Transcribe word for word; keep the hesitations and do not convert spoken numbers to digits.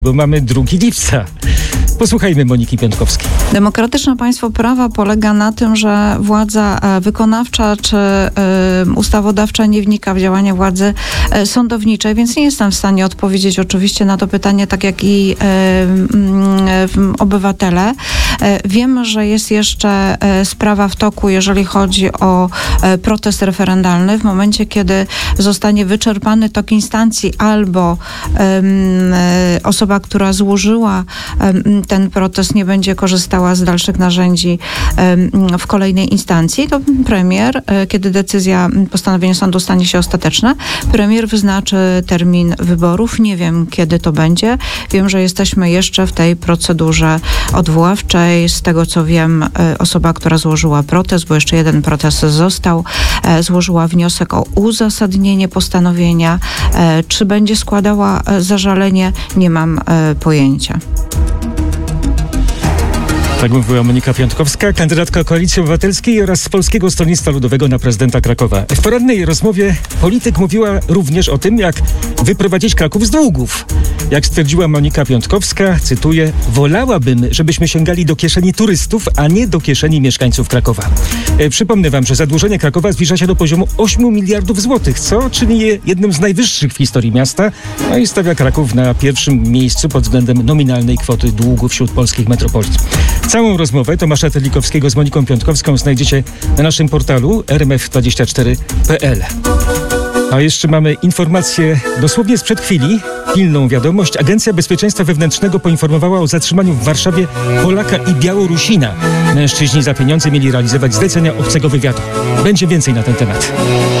bo mamy drugiego lipca. Posłuchajmy Moniki Piątkowskiej. Demokratyczne państwo prawa polega na tym, że władza wykonawcza czy y, ustawodawcza nie wnika w działania władzy y, sądowniczej, więc nie jestem w stanie odpowiedzieć oczywiście na to pytanie, tak jak i y, y, obywatele. Y, wiem, że jest jeszcze y, sprawa w toku, jeżeli chodzi o y, protest referendalny. W momencie, kiedy zostanie wyczerpany tok instancji albo y, y, osoba, która złożyła y, ten protest, nie będzie korzystała z dalszych narzędzi w kolejnej instancji, to premier, kiedy decyzja, postanowienie sądu stanie się ostateczne, premier wyznaczy termin wyborów. Nie wiem, kiedy to będzie. Wiem, że jesteśmy jeszcze w tej procedurze odwoławczej. Z tego, co wiem, osoba, która złożyła protest, bo jeszcze jeden protest został, złożyła wniosek o uzasadnienie postanowienia. Czy będzie składała zażalenie? Nie mam pojęcia. Tak mówiła Monika Piątkowska, kandydatka Koalicji Obywatelskiej oraz Polskiego Stronnictwa Ludowego na prezydenta Krakowa. W porannej rozmowie polityk mówiła również o tym, jak wyprowadzić Kraków z długów. Jak stwierdziła Monika Piątkowska, cytuję, wolałabym, żebyśmy sięgali do kieszeni turystów, a nie do kieszeni mieszkańców Krakowa. E, przypomnę wam, że zadłużenie Krakowa zbliża się do poziomu ośmiu miliardów złotych, co czyni je jednym z najwyższych w historii miasta, no i stawia Kraków na pierwszym miejscu pod względem nominalnej kwoty długu wśród polskich metropolii. Całą rozmowę Tomasza Terlikowskiego z Moniką Piątkowską znajdziecie na naszym portalu r m f dwadzieścia cztery kropka p l. A jeszcze mamy informację dosłownie sprzed chwili, pilną wiadomość. Agencja Bezpieczeństwa Wewnętrznego poinformowała o zatrzymaniu w Warszawie Polaka i Białorusina. Mężczyźni za pieniądze mieli realizować zlecenia obcego wywiadu. Będzie więcej na ten temat.